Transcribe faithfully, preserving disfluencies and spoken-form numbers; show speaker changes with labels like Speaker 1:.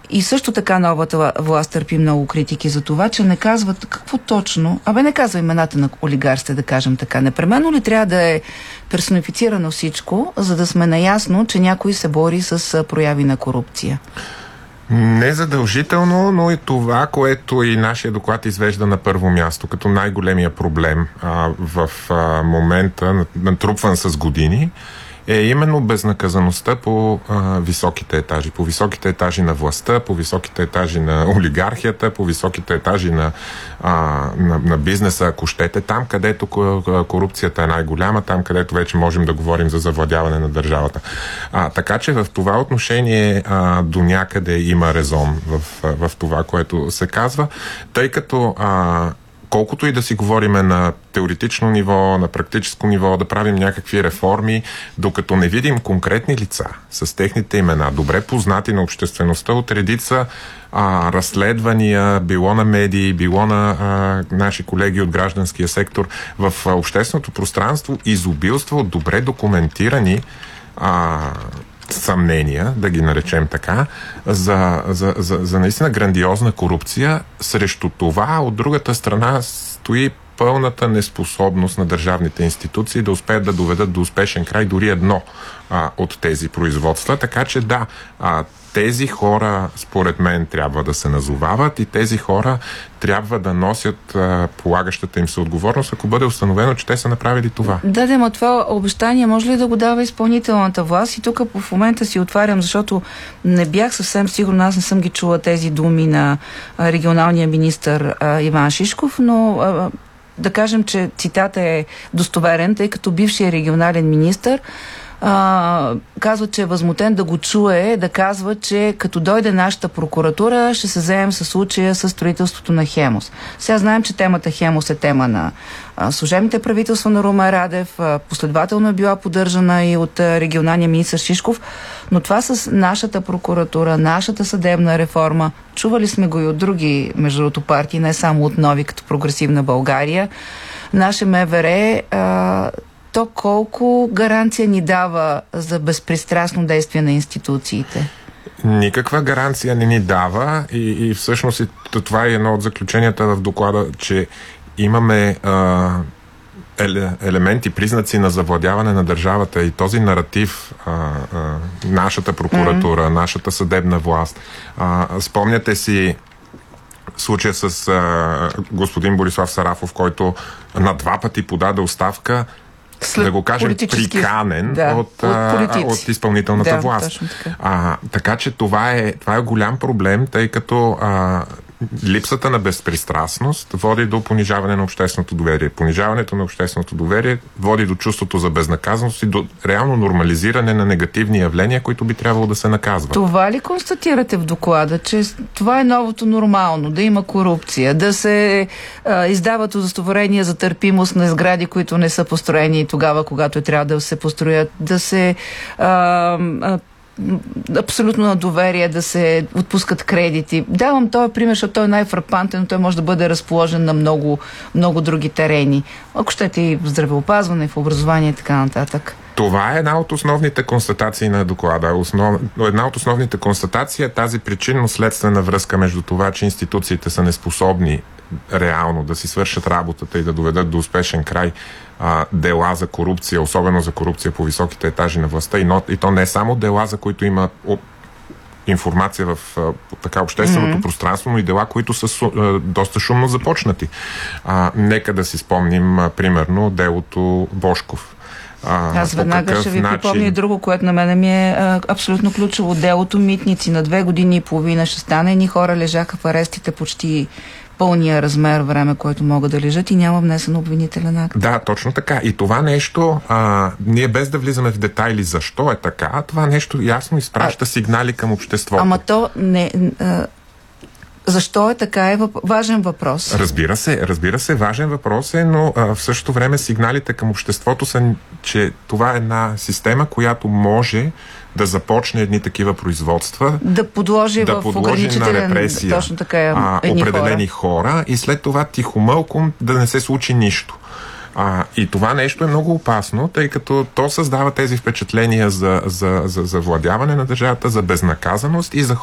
Speaker 1: И също така новата власт търпи много критики за това, че не казват какво точно. Абе не казва имената на олигарсите, да кажем така. Непременно ли трябва да е персонифицирано всичко, за да сме наясно, че някой се бори с прояви на корупция?
Speaker 2: Не задължително, но и това, което и нашия доклад извежда на първо място, като най-големия проблем а, в а, момента, натрупван с години, е именно безнаказаността по а, високите етажи. По високите етажи на властта, по високите етажи на олигархията, по високите етажи на, а, на, на бизнеса, ако щете. Там, където корупцията е най-голяма, там, където вече можем да говорим за завладяване на държавата. А, така че в това отношение а, до някъде има резон в, в това, което се казва, тъй като а, колкото и да си говориме на теоретично ниво, на практическо ниво, да правим някакви реформи, докато не видим конкретни лица с техните имена, добре познати на обществеността от редица а, разследвания, било на медии, било на а, наши колеги от гражданския сектор, в а, общественото пространство изобилства от добре документирани а, съмнения, да ги наречем така, за, за, за, за наистина грандиозна корупция. Срещу това, от другата страна, стои пълната неспособност на държавните институции да успеят да доведат до успешен край дори едно а, от тези производства. Така че да, а, тези хора, според мен, трябва да се назовават и тези хора трябва да носят а, полагащата им се отговорност, ако бъде установено, че те са направили това.
Speaker 1: Да, да, но това обещание може ли да го дава изпълнителната власт? И тук в момента си отварям, защото не бях съвсем сигурна, аз не съм ги чула тези думи на а, регионалния министър а, Иван Шишков, но а, да кажем, че цитата е достоверен, тъй като бившия регионален министър Uh, казва, че е възмутен да го чуе, да казва, че като дойде нашата прокуратура, ще се вземем със случая с строителството на Хемус. Сега знаем, че темата Хемус е тема на uh, служебните правителства на Румен Радев, uh, последователно е била поддържана и от uh, регионалния министър Шишков, но това с нашата прокуратура, нашата съдебна реформа, чували сме го и от други, между другото, партии, не само от нови, като Прогресивна България. Наше МВР uh, то колко гаранция ни дава за безпристрастно действие на институциите?
Speaker 2: Никаква гаранция не ни дава и, и всъщност и това е едно от заключенията в доклада, че имаме а, еле, елементи, признаци на завладяване на държавата и този наратив, а, а, нашата прокуратура, mm-hmm. нашата съдебна власт. А, спомняте си случая с а, господин Борислав Сарафов, който на два пъти подаде оставка, След да го кажем, приканен
Speaker 1: да,
Speaker 2: от, от, от изпълнителната
Speaker 1: да,
Speaker 2: власт. Така. А, така че това е, това е голям проблем, тъй като а, липсата на безпристрастност води до понижаване на общественото доверие. Понижаването на общественото доверие води до чувството за безнаказаност и до реално нормализиране на негативни явления, които би трябвало да се наказват.
Speaker 1: Това ли констатирате в доклада, че това е новото нормално, да има корупция, да се а, издават удостоверения за търпимост на сгради, които не са построени тогава, когато е трябва да се построят, да се а, а, абсолютно на доверие, да се отпускат кредити. Давам този пример, защото той е най-фрапантен, но той може да бъде разположен на много, много други терени. Ако щете и в здравеопазване, в образование и така нататък.
Speaker 2: Това е една от основните констатации на доклада. Основ... Една от основните констатации е тази причинно-следствена връзка между това, че институциите са неспособни реално да си свършат работата и да доведат до успешен край а, дела за корупция, особено за корупция по високите етажи на властта. И, но, и то не е само дела, за които има о, информация в а, така общественото mm-hmm. пространство, но и дела, които са су, а, доста шумно започнати. А, нека да си спомним, а, примерно, делото Божков.
Speaker 1: А, Аз веднага ще ви начин... припомня и друго, което на мен ми е а, абсолютно ключово. Делото Митници на две години и половина ще стане. Едни хора лежаха в арестите почти пълния размер време, който могат да лежат и няма внесен обвинителен акт.
Speaker 2: Да, точно така. И това нещо, а, ние без да влизаме в детайли защо е така, това нещо ясно изпраща а, сигнали към обществото.
Speaker 1: Ама то не... А, защо е така е въп... важен въпрос.
Speaker 2: Разбира се, разбира се, важен въпрос е, но а, в същото време сигналите към обществото са, че това е една система, която може да започне едни такива производства,
Speaker 1: да подложи,
Speaker 2: да
Speaker 1: в
Speaker 2: подложи на репресия
Speaker 1: точно така,
Speaker 2: а, определени хора. хора и след това тихомълком да не се случи нищо. А, и това нещо е много опасно, тъй като то създава тези впечатления за, за, за, за владяване на държавата, за безнаказаност и за